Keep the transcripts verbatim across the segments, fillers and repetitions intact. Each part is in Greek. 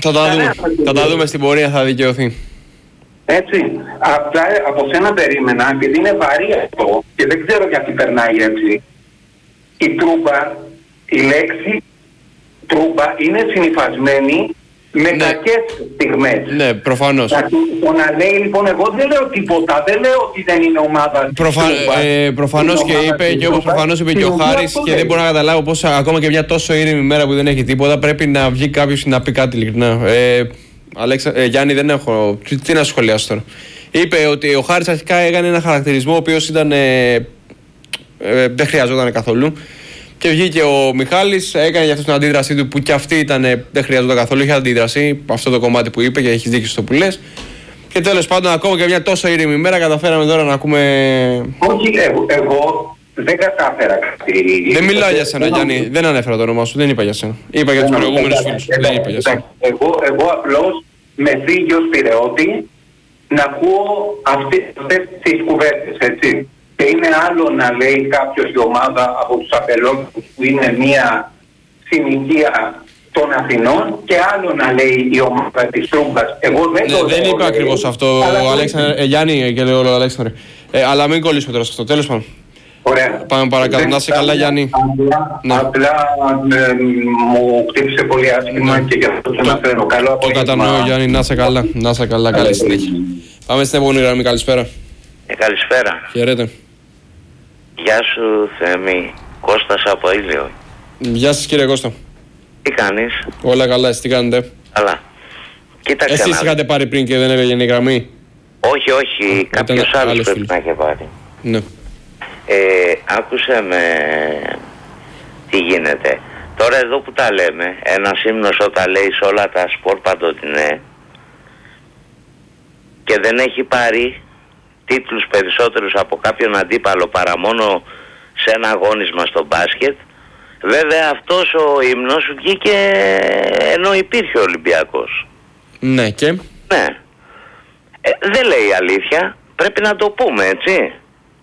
Θα τα δούμε, θα τα δούμε στην πορεία, θα δικαιωθεί. Έτσι, απλά από σένα περίμενα, επειδή είναι βαρύ αυτό και δεν ξέρω γιατί περνάει έτσι, η τρούμπα, η λέξη τρούμπα είναι συνυφασμένη με ναι. κακές στιγμές. Ναι, προφανώς. Το να λέει λοιπόν, εγώ δεν λέω τίποτα, δεν λέω ότι δεν είναι ομάδα Προφα... ε, προφανώς και είπε, και όπως προφανώς είπε και ο Χάρης, και δεν μπορώ να καταλάβω πώς ακόμα και μια τόσο ήρεμη μέρα που δεν έχει τίποτα πρέπει να βγει κάποιος να πει κάτι ειλικρινά. Ε, Αλέξα, ε, Γιάννη, δεν έχω. Τι, τι να σχολιάσω τώρα. Είπε ότι ο Χάρης αρχικά έκανε ένα χαρακτηρισμό ο οποίος ήταν. Ε, ε, δεν χρειαζόταν καθόλου. Και βγήκε ο Μιχάλης, έκανε για αυτό την αντίδρασή του που και αυτή ήταν. Ε, δεν χρειαζόταν καθόλου. Είχε αντίδραση. Αυτό το κομμάτι που είπε και έχει δίκιο στο που λες. Και τέλος πάντων, ακόμα και μια τόσο ήρεμη μέρα καταφέραμε τώρα να ακούμε. Όχι, εγώ, εγώ δεν κατάφερα κάτι. Δεν μιλάω για σένα, Γιάννη. Δεν ανέφερα το όνομά σου. Δεν είπα για σένα. Είπα για τους προηγούμενους φίλους. Δεν είπα για σένα. Εγώ, εγώ απλώς με φύγει ως Πειραιώτη να ακούω αυτές τις κουβέντες, έτσι. Και είναι άλλο να λέει κάποιος η ομάδα από τους Απελόπουλους που είναι μια συνοικία των Αθηνών και άλλο να λέει η ομάδα της Τρούμπας. Εγώ δεν ναι, το δεν λέω, είπα ακριβώς αυτό, Αλέξανδρε, ε, Γιάννη και λέω Αλέξανδρε. Ε, αλλά μην κολλήσουμε τώρα σε αυτό. Τέλος πάντων. Ωραία. Πάμε παρακάτω. Να είσαι καλά, Γιάννη. Απλά, ναι. απλά ε, μου χτύπησε πολύ άσχημα ναι. και γι' αυτό το αναφέρω. Καλό το κατανοώ, Γιάννη. Να είσαι καλά. Να είσαι καλά. Καλή συνέχεια. Πάμε στην επόμενη γραμμή. Καλησπέρα. Ε, καλησπέρα. Χαίρετε. Γεια σου, Θέμη. Κώστας από Ήλιο. Γεια σας, κύριε Κώστα. Τι κάνεις? Όλα καλά, εσείς τι κάνετε? Καλά. Κοίταξε. Εσείς να... είχατε πάρει πριν και δεν έβγαινε η γραμμή? Όχι, όχι. Κάποιος άλλος πρέπει να είχε πάρει. Ναι. Ε, άκουσε με τι γίνεται. Τώρα εδώ που τα λέμε, ένας ύμνος όταν λέει σε όλα τα σπορ παντοτινέ και δεν έχει πάρει τίτλους περισσότερους από κάποιον αντίπαλο παρά μόνο σε ένα αγώνισμα στο μπάσκετ, βέβαια αυτός ο ύμνος βγήκε ενώ υπήρχε ο Ολυμπιακός. Ναι, και? Ναι. Ε, δεν λέει αλήθεια, πρέπει να το πούμε, έτσι.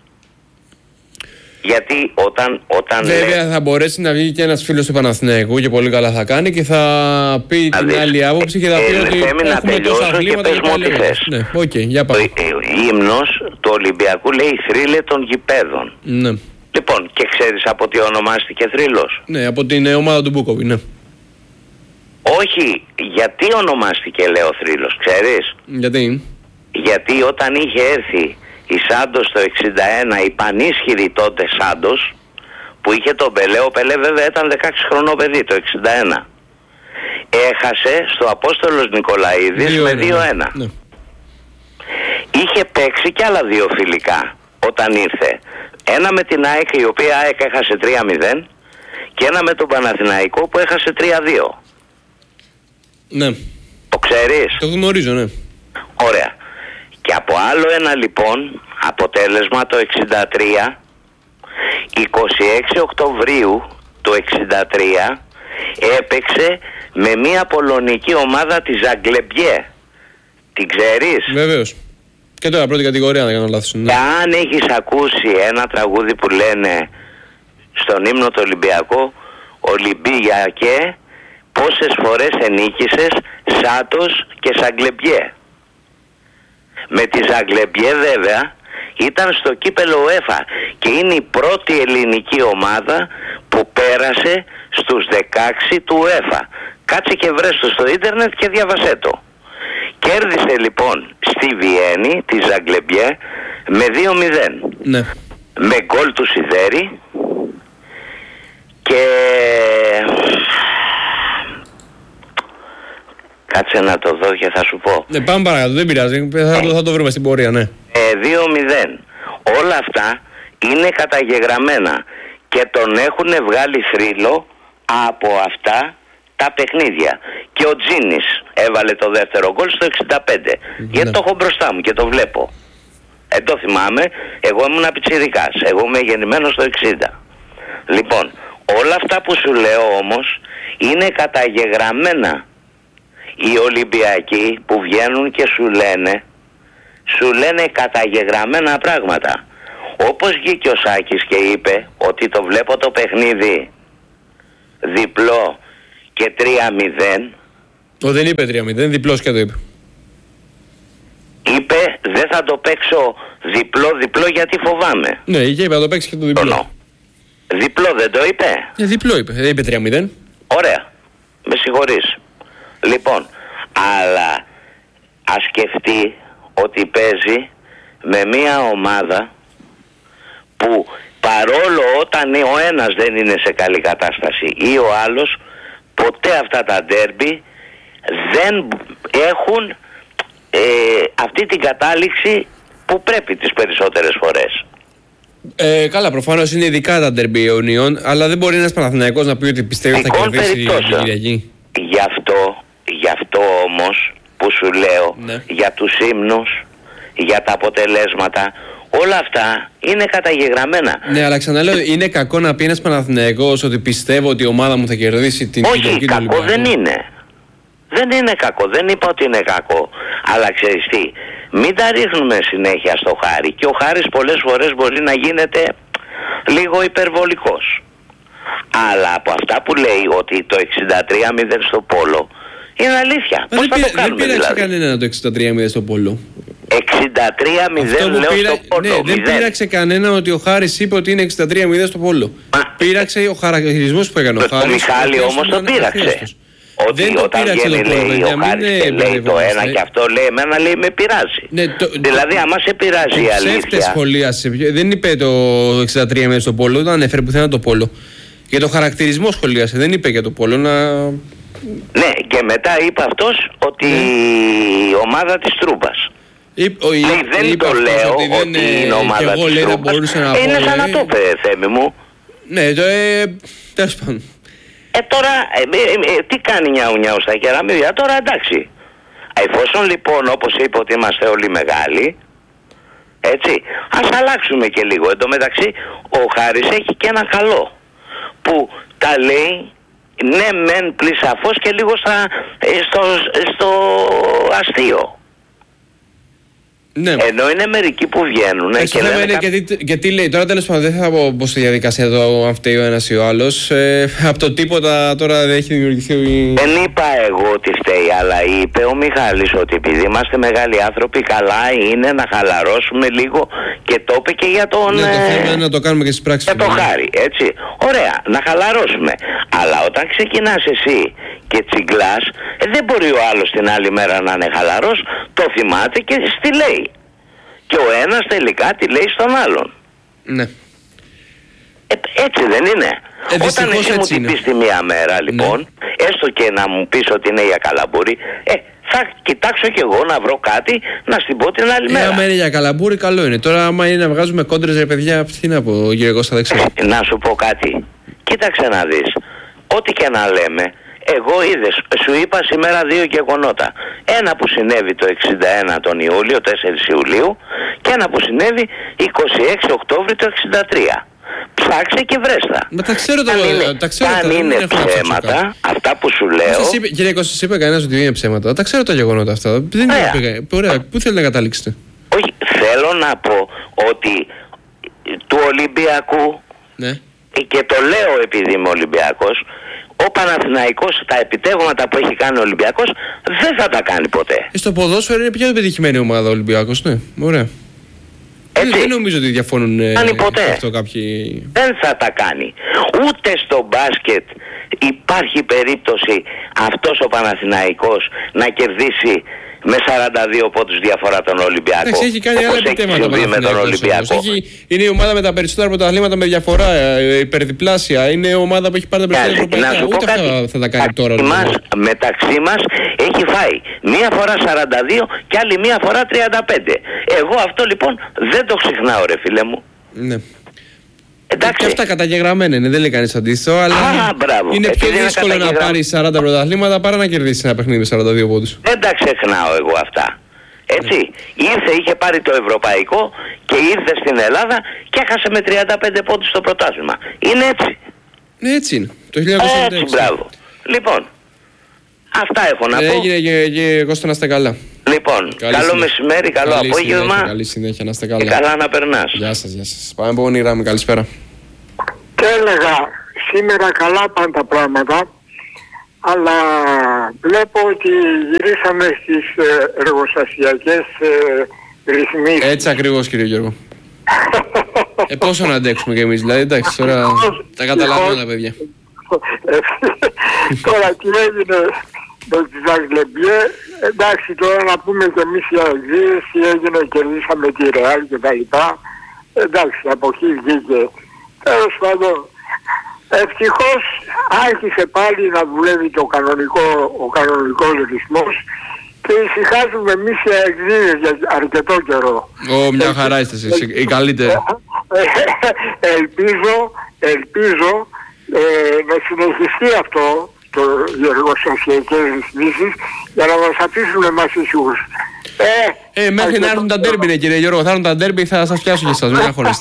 Γιατί όταν, όταν βέβαια λέ... θα μπορέσει να βγει και ένας φίλος του Παναθηναϊκού και πολύ καλά θα κάνει και θα πει δηλαδή, την άλλη άποψη και θα πει ε, ότι έχουμε τόσα αθλήματα και πάλι θες. Ναι, οκ, okay, για πάμε. Ο ύμνος του Ολυμπιακού λέει θρύλε των γηπέδων. Ναι. Λοιπόν, και ξέρεις από τι ονομάστηκε θρύλος? Ναι, από την ομάδα του Μπούκοβι, ναι. Όχι, γιατί ονομάστηκε λέω θρύλος, ξέρεις? Γιατί? Γιατί όταν είχε έρθει η Σάντος το εξήντα ένα, η πανίσχυρη τότε Σάντος, που είχε τον Πελέ, ο Πελέ βέβαια ήταν δεκαέξι χρονό παιδί το εξήντα ένα. Έχασε στο Απόστολος Νικολαίδης με δύο ένα. Ναι. Είχε παίξει κι άλλα δύο φιλικά όταν ήρθε. Ένα με την ΑΕΚ, η οποία ΑΕΚ έχασε τρία μηδέν, και ένα με τον Παναθηναϊκό που έχασε τρία δύο. Ναι. Το ξέρεις? Το γνωρίζω, ναι. Ωραία. Και από άλλο ένα λοιπόν αποτέλεσμα το εξήντα τρία, είκοσι έξι Οκτωβρίου του εξήντα τρία έπαιξε με μια πολωνική ομάδα τη Ζαγκλεμπιέ. Την ξέρεις? Βεβαίως. Και τώρα πρώτη κατηγορία, δεν κάνω λάθος. Ναι. Αν έχεις ακούσει ένα τραγούδι που λένε στον ύμνο του Ολυμπιακό Ολυμπιακέ, πόσες φορές ενίκησες Σάτος και Ζαγκλεμπιέ. Με τη Ζαγκλεμπιέ βέβαια ήταν στο κύπελο UEFA και είναι η πρώτη ελληνική ομάδα που πέρασε στους δεκαέξι του UEFA. Κάτσε και βρες το στο ίντερνετ και διάβασέ το. Κέρδισε λοιπόν στη Βιέννη τη Ζαγκλεμπιέ με δύο μηδέν. Ναι. Με γκολ του Σιδέρη και... Κάτσε να το δω και θα σου πω. Ναι, πάμε παρακάτω, δεν πειράζει, θα το, θα το βρούμε στην πορεία, ναι. Ε, δύο μηδέν. Όλα αυτά είναι καταγεγραμμένα και τον έχουν βγάλει θρύλο από αυτά τα παιχνίδια. Και ο Τζίνης έβαλε το δεύτερο γκολ στο εξήντα πέντε. Ναι. Γιατί το έχω μπροστά μου και το βλέπω. Ε, το θυμάμαι, εγώ ήμουν πιτσιρικάς, εγώ είμαι γεννημένος στο εξήντα. Λοιπόν, όλα αυτά που σου λέω όμως είναι καταγεγραμμένα. Οι Ολυμπιακοί που βγαίνουν και σου λένε, σου λένε καταγεγραμμένα πράγματα. Όπως βγήκε ο Σάκης και είπε ότι το βλέπω το παιχνίδι διπλό και τρία μηδέν, Ο, δεν είπε τρία μηδέν, διπλός και το είπε. Είπε δεν θα το παίξω διπλό-διπλό γιατί φοβάμαι. Ναι, είχε είπε θα το παίξει και το διπλό. Τονώ. Διπλό δεν το είπε. Ε, διπλό είπε, δεν είπε τρία μηδέν. Ωραία. Με συγχωρείς. Λοιπόν, αλλά ας σκεφτεί ότι παίζει με μια ομάδα που παρόλο όταν ο ένας δεν είναι σε καλή κατάσταση ή ο άλλος, ποτέ αυτά τα ντέρμπι δεν έχουν ε, αυτή την κατάληξη που πρέπει τις περισσότερες φορές. Ε, καλά, προφανώς είναι ειδικά τα ντέρμπι Ιωνίων, αλλά δεν μπορεί ένας Παναθηναϊκός να πει ότι πιστεύει ότι θα κερδίσει την Κυριακή. Γι' αυτό, γι' αυτό όμως που σου λέω, ναι, για τους ύμνους, για τα αποτελέσματα, όλα αυτά είναι καταγεγραμμένα. Ναι, αλλά ξαναλέω, είναι κακό να πει ένας Παναθηναϊκός ότι πιστεύω ότι η ομάδα μου θα κερδίσει την Κυριακή του Ολυμπιακού. Όχι, κακό δεν είναι. Δεν είναι κακό, δεν είπα ότι είναι κακό. Αλλά ξέρεις τι, μην τα ρίχνουμε συνέχεια στο Χάρη. Και ο Χάρης πολλές φορές μπορεί να γίνεται λίγο υπερβολικός. Αλλά από αυτά που λέει ότι το εξήντα τρία μηδέν στο πόλο είναι αλήθεια. Πώς θα το κάνουμε, δεν πήραξε δηλαδή? κανένα το εξήντα τρία μηδέν στο πόλο. εξήντα τρία μηδέν λέω πήρα, στο πόλο. Ναι, δεν πήραξε κανένα ότι ο Χάρης είπε ότι είναι εξήντα τρία μηδέν στο πόλο. Μα, πήραξε ο χαρακτηρισμός που έκανε ο Χάρης. Ο Μιχάλη όμως το πήραξε. Ότι δεν όταν βγαίνει λέει ο Χάρης και λέει το ένα και αυτό λέει εμένα, λέει με πειράζει. Ναι, το, δηλαδή άμα σε πειράζει η αλήθεια. Σχολίασε. Δεν είπε το εξήντα τρία μηδέν στο πόλο, δεν ανέφερε πουθενά το πόλο. Για το χαρακτηρισμό σχολίασε, δεν είπε για το πόλο να... Ναι, και μετά είπε αυτός ότι η ομάδα της Τρούμπας. Είπε, ο, λέει, δεν είπε το λέω ότι, ότι δεν, είναι ομάδα εγώ, της λέει, Τρούμπας. Να ε, είναι πω, σαν να το είπε, Θέμη μου. Ναι, το ε, τέλος πάντων. Ε, τώρα, ε, ε, ε, τι κάνει νιάου νιάου στα κεραμίδια, τώρα εντάξει. Εφόσον λοιπόν, όπως είπε ότι είμαστε όλοι μεγάλοι, έτσι, ας αλλάξουμε και λίγο. Εν τω μεταξύ, ο Χάρης έχει και ένα καλό, που τα λέει, ναι μεν πλησαφώς και λίγο στα, στο, στο αστείο. Ναι. Ενώ είναι μερικοί που βγαίνουν ε, και λένε είναι κα... και, τι, και τι λέει. Τώρα τέλος πάντων δεν θα πω πως στη διαδικασία το αν φταίει ο ένας ή ο άλλος. Ε, από το τίποτα τώρα δεν έχει δημιουργηθεί. Δεν είπα εγώ ότι φταίει, αλλά είπε ο Μιχάλης ότι επειδή είμαστε μεγάλοι άνθρωποι, καλά είναι να χαλαρώσουμε λίγο και το είπε και για τον... Ναι, το θέμα είναι να το κάνουμε και στις πράξεις. Για το Χάρη, έτσι. Ωραία, να χαλαρώσουμε. Αλλά όταν ξεκινάς εσύ και τσιγκλάς, ε, δεν μπορεί ο άλλος την άλλη μέρα να είναι χαλαρός, το θυμάται και στη λέει. Και ο ένας τελικά τη λέει στον άλλον. Ναι. Ε, έτσι δεν είναι. Ε, Όταν εσύ μου την πεις τη μία μέρα λοιπόν, ναι, έστω και να μου πεις ότι είναι για καλαμπούρι, ε, θα κοιτάξω κι εγώ να βρω κάτι να στην πω την άλλη ε, μέρα. Άμα είναι για καλαμπούρι καλό είναι. Τώρα άμα είναι να βγάζουμε κόντρες ρε παιδιά, τι να πω κύριε Κώστα, δεν ξέρω. Ε, να σου πω κάτι. Κοίταξε να δεις. Ό,τι και να λέμε, εγώ είδες, σου είπα σήμερα δύο γεγονότα. Ένα που συνέβη το εξήντα ένα τον Ιούλιο, τέσσερις Ιουλίου, και ένα που συνέβη είκοσι έξι Οκτώβρη το εξήντα τρία. Ψάξε και βρέστα. Μα τα ξέρω το, αν είναι, τα ξέρω αν τα, είναι ψέματα, αυτά που σου λέω... Σας είπε, κύριε Κώστα, σας είπε κανένας ότι είναι ψέματα. Τα ξέρω τα γεγονότα αυτά. Δεν είναι, ωραία, πού θέλετε να καταλήξετε? Όχι, θέλω να πω ότι του Ολυμπιακού, ναι, και το λέω επειδή είμαι Ολυμπιακός, ο Παναθηναϊκός τα επιτεύγματα που έχει κάνει ο Ολυμπιακός δεν θα τα κάνει ποτέ. Ε, στο ποδόσφαιρο είναι πιο επιτυχημένη ομάδα ο Ολυμπιακός, ναι, ωραία. Έτσι. Δεν νομίζω ότι διαφώνουν ε, αυτό κάποιοι... Δεν θα τα κάνει. Ούτε στο μπάσκετ υπάρχει περίπτωση αυτός ο Παναθηναϊκός να κερδίσει με σαράντα δύο πόντους διαφορά τον Ολυμπιακό. Εντάξει, έχει κάνει άλλα επιτέματα με τον Ολυμπιακό. Έχει, είναι η ομάδα με τα περισσότερα πρωταθλήματα με διαφορά, ε, υπερδιπλάσια. Είναι η ομάδα που έχει πάρει τα περισσότερα ευρωπαϊκά. Ούτε κάτι, αυτά θα τα κάνει τώρα. Μας, μεταξύ μας έχει φάει μία φορά σαράντα δύο και άλλη μία φορά τριάντα πέντε. Εγώ αυτό λοιπόν δεν το ξεχνάω ρε φίλε μου. Ναι. Εντάξει. Και αυτά καταγεγραμμένα είναι, δεν λέει κανείς αντίθετο, αλλά Α, μπράβο. είναι πιο Επειδή δύσκολο είναι να πάρει σαράντα πρωταθλήματα παρά να κερδίσει ένα παιχνίδι με σαράντα δύο πόντους. Δεν τα ξεχνάω εγώ αυτά. Έτσι. Ναι. Ήρθε, είχε πάρει το ευρωπαϊκό και ήρθε στην Ελλάδα και έχασε με τριάντα πέντε πόντους το πρωτάθλημα. Είναι έτσι. Ναι, έτσι είναι. Το χίλια εννιακόσια εβδομήντα έξι. Έτσι, μπράβο. Λοιπόν, αυτά έχω να πω. Έγινε και Κώστα να είστε καλά. Λοιπόν, καλή καλό συνέχεια. Μεσημέρι, καλό καλή απόγευμα. Συνέχεια, καλή συνέχεια, να είστε καλά. Και καλά να περνάς. Γεια σας, γεια σας. Πάμε από όνειρά μου, καλησπέρα. Και έλεγα, σήμερα καλά πάνε τα πράγματα, αλλά βλέπω ότι γυρίσαμε στις εργοστασιακές ρυθμίσεις. Έτσι ακριβώς, κύριε Γιώργο. ε, πόσο να αντέξουμε κι εμείς, δηλαδή, εντάξει, τώρα τα καταλάβουμε τα παιδιά. Τώρα τι έγινε με τις Αγγλεμπιέ, εντάξει, τώρα να πούμε και εμείς η Αγγλίες, τι έγινε, κερδίσαμε τη Ρεάλ και τα λοιπά. Εντάξει, από εκεί βγήκε. Τέλος πάντων, ευτυχώς άρχισε πάλι να δουλεύει το κανονικό, ο κανονικός ρυθμός και ησυχάζουμε εμείς οι Αγγλίες για αρκετό καιρό. Ω, μια χαρά είστε εσείς, η καλύτερη. Ελπίζω, ελπίζω ε, να συνεχιστεί αυτό το εργοστασιακές ρυθμίσεις για να μας αφήσουν εμάς ησυχούς. Ε, ε, μέχρι να έρθουν τα ντέρμπι, ναι, κύριε Γιώργο, θα έρθουν τα ντέρμπι, θα σας πιάσω και εσάς, μην αγχώνεστε.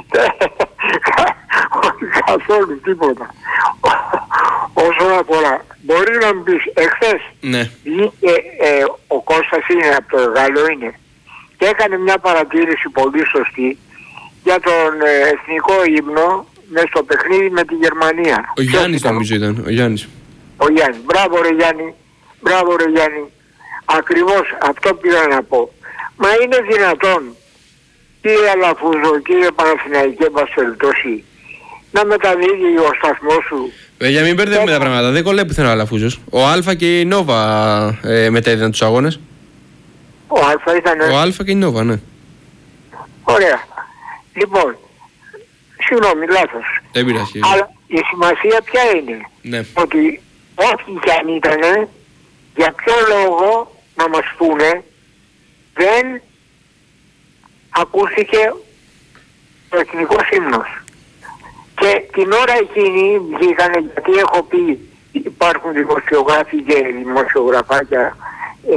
Καθόλου τίποτα. Όσον αφορά, μπορεί να μου πεις, εχθές ναι. βγήκε, ε, ο Κώστας είναι από το Γάλλο είναι και έκανε μια παρατήρηση πολύ σωστή για τον ε, εθνικό ύμνο μες στο παιχνίδι με τη Γερμανία. Ο Γιάννης νομίζω ήταν, ο Γιάννης. Ο Γιάννης, μπράβο ρε Γιάννη, μπράβο ρε Γιάννη. Ακριβώς αυτό πήρα να πω. Μα είναι δυνατόν, κύριε Αλαφούζο, κύριε Παναθηναϊκέ, Πασελτώση, να μεταδίδει ο σταθμός σου. Ε, για μην μπερδεύουμε τα πράγματα, δεν κολλάει πουθενά ο Αλαφούζος. Ο Αλφα και η Νόβα ε, μετέδιδαν τους αγώνες. Ο Αλφα ήταν... Ο Αλφα και η Νόβα, ναι. Ωραία. Λοιπόν, συγγνώμη, λάθος. Δεν πειράζει. Αλλά η σημασία ποια είναι? Ναι. Ότι ό,τι κι αν ήτανε, για ποιο λόγο να μας πούνε δεν ακούστηκε ο εθνικός ύμνος. Και την ώρα εκείνη βγήκανε, γιατί έχω πει υπάρχουν δημοσιογράφοι και δημοσιογραφάκια, ε,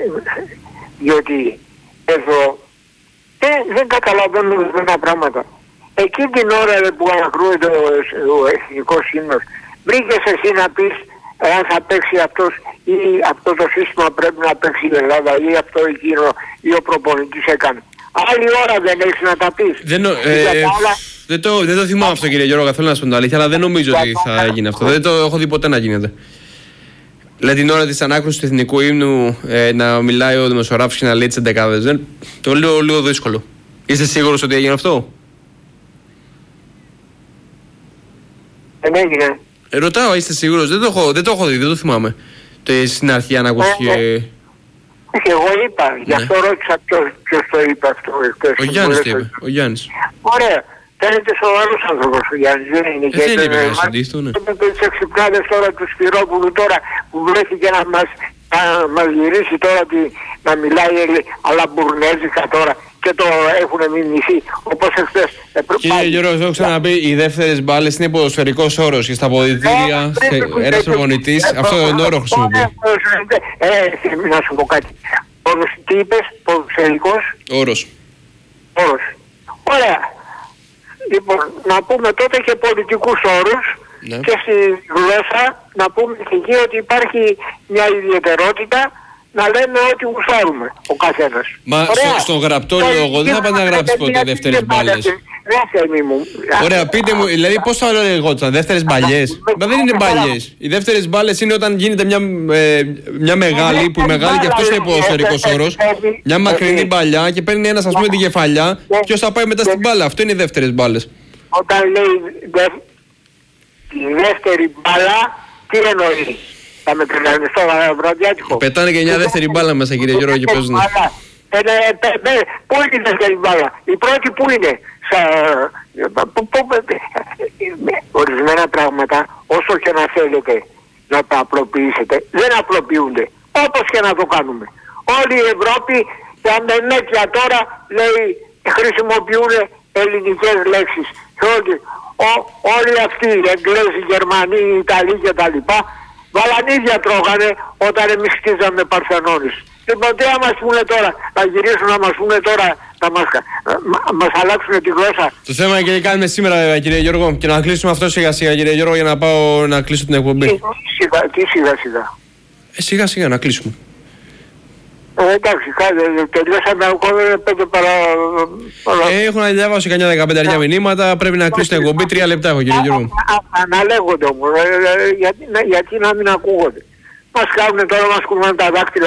διότι εδώ ε, δεν καταλαβαίνουν ορισμένα πράγματα. Εκείνη την ώρα ε, που ανακρούεται ο, ο εθνικός ύμνος, βρήκες εσύ να πεις αν θα παίξει αυτός ή αυτό το σύστημα πρέπει να παίξει η Ελλάδα ή αυτό εκείνο ή ο προπονητής έκανε. Άλλη ώρα δεν έχεις να τα πεις. Δεν, ε, άλλα... δεν, το, δεν το θυμάμαι αυτό, κύριε Γιώργο, καθόλου να σου πω την αλήθεια, αλλά δεν νομίζω ότι θα γίνει αυτό. Δεν το έχω δει ποτέ να γίνεται. Δηλαδή την ώρα της ανάκρουσης του εθνικού ύμνου ε, να μιλάει ο δημοσιογράφος και να λέει τις εντεκάδες. Δεν... Το λέω λίγο δύσκολο. Είστε σίγουρος ότι έγινε αυτό? Δεν έγινε. Ε, ρωτάω, είστε σίγουρος? Δεν το έχω, δεν το έχω δει, δεν το θυμάμαι. Το στην αρχή αν ακούστηκε... Ε, ε. Εγώ είπα, ναι. Γι' αυτό ρώτησα ποιος, ποιος το είπε αυτό. Ο Γιάννης το είπε, ο Γιάννης. Ωραία, φαίνεται σοβαρός άνθρωπος ο Γιάννης, δεν είναι. Ε, δεν είπε κάτι αντίστοιχο, ναι. Με τις εξυπνάδες τώρα του Σπυρόπουλου τώρα που βρέθηκε να μας, να μας γυρίσει τώρα τη, να μιλάει αλλά μπουρνέζικα τώρα και το έχουν μιμηθεί όπως εχθές. Ε, Κύριε Γιώργο, έχω ξαναπεί, οι δεύτερες μπάλες είναι ποδοσφαιρικός όρος και στα αποδυτήρια ένας προπονητής αυτό τον όρο χρησιμοποιεί. Ε, να σου πω κάτι. Τι είπες, ποδοσφαιρικός όρος. Όρος. Ωραία. Λοιπόν, να πούμε τότε και πολιτικούς όρους, ναι. Και στη γλώσσα να πούμε και εκεί ότι υπάρχει μια ιδιαιτερότητα να λέμε ό,τι γουστάρουμε ο καθένας. Μα στο, στον γραπτό λόγο δεν θα πάνε να γράψεις ποτέ δεύτερες μπάλες. Ωραία, πείτε μου, δηλαδή πώς θα λεγόταν, δεύτερες μπαλιές? Μα δεν είναι μπαλιές. Οι δεύτερες μπάλες είναι όταν γίνεται μια, ε, μια μεγάλη, που η μεγάλη και αυτός είναι ποδοσφαιρικός όρος, μια μακρινή μπαλιά και παίρνει ένας ας πούμε την κεφαλιά, ποιος θα πάει μετά στην μπάλα. Αυτό είναι οι δεύτερες μπάλες. Όταν λέει η δεύτερη μπάλα, τι εννοεί? Θα με τρελάνε στο βραδιάτικο. Πετάνε και μια δεύτερη μπάλα μέσα, κύριε Γιώργο, και παίζουν. Πού είναι η δεύτερη μπάλα? Η πρώτη πού είναι? Ορισμένα πράγματα, όσο και να θέλετε να τα απλοποιήσετε, δεν απλοποιούνται. Όπως και να το κάνουμε. Όλη η Ευρώπη, τα μενέκια τώρα, λέει, χρησιμοποιούν ελληνικές λέξεις. Όλοι, ό, όλοι αυτοί, οι Εγγλέζοι, οι Γερμανοί, οι Ιταλοί κτλ. Βαλανίδια τρώγανε όταν εμείς χτίζαμε Παρθενώνες. Λοιπόν, τι να μας πούνε τώρα, να γυρίσουν να μας πούνε τώρα, να μας, να μας αλλάξουν τη γλώσσα. Το θέμα είναι και τι κάνουμε σήμερα, βέβαια, κύριε Γιώργο, και να κλείσουμε αυτό σιγά σιγά, κύριε Γιώργο, για να πάω να κλείσω την εκπομπή. Τι, σιγά, τι σιγά σιγά. Ε, σιγά σιγά να κλείσουμε. Ε, εντάξει, τελειώσαμε ακόμα πέντε παρα... Ε, έχω να διάβασα κανένα δεκαπέντε μηνύματα, πρέπει να κλείσει την εκπομπή, τρία λεπτά έχω κύριε Γιώργο. Αναλέγονται όμως, γιατί, γιατί να μην ακούγονται. Μας κάνουν τώρα, μας κουνάνε τα δάκτυλα